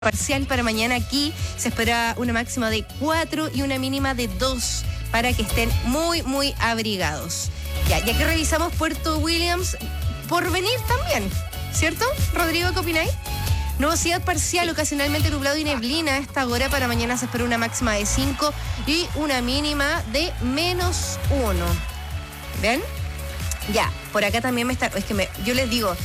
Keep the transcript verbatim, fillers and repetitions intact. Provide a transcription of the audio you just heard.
parcial para mañana aquí. Se espera una máxima de cuatro y una mínima de dos para que estén muy, muy abrigados. Ya, ya que revisamos Puerto Williams, por venir también, ¿cierto? Rodrigo, ¿qué opináis? Nubosidad parcial, ocasionalmente nublado y neblina a esta hora. Para mañana se espera una máxima de cinco y una mínima de menos uno. ¿Ven? Ya, por acá también me está... Es que me, yo les digo,